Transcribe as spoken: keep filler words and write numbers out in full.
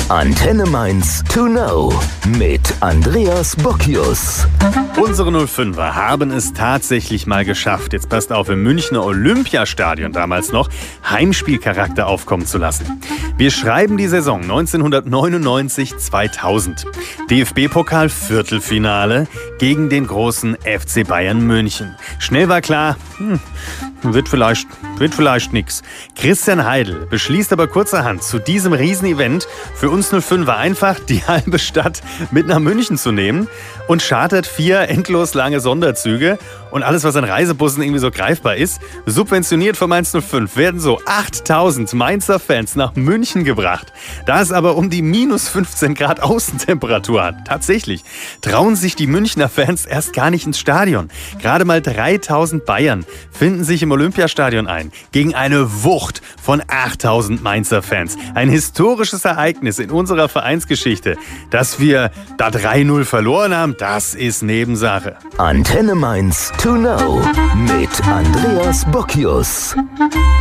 Antenne Mainz to know mit Andreas Bockius. Unsere null fünfer haben es tatsächlich mal geschafft, jetzt passt auf, im Münchner Olympiastadion damals noch, Heimspielcharakter aufkommen zu lassen. Wir schreiben die Saison neunzehnhundertneunundneunzig zweitausend. D F B-Pokal Viertelfinale gegen den großen F C Bayern München. Schnell war klar, hm, wird vielleicht, wird vielleicht nix. Christian Heidel beschließt aber kurzerhand, zu diesem Riesenevent für uns null fünfer einfach die halbe Stadt mit nach München zu nehmen und chartert vier endlos lange Sonderzüge und alles, was an Reisebussen irgendwie so greifbar ist, subventioniert von Mainz null fünf, werden so achttausend Mainzer Fans nach München gebracht. Da es aber um die minus fünfzehn Grad Außentemperatur hat, tatsächlich, trauen sich die Münchner Fans erst gar nicht ins Stadion. Gerade mal dreitausend Bayern finden sich im Olympiastadion ein, gegen eine Wucht von achttausend Mainzer Fans. Ein historisches Ereignis in unserer Vereinsgeschichte. Dass wir da drei null verloren haben, das ist Nebensache. Antenne Mainz to know mit Andreas Bockius.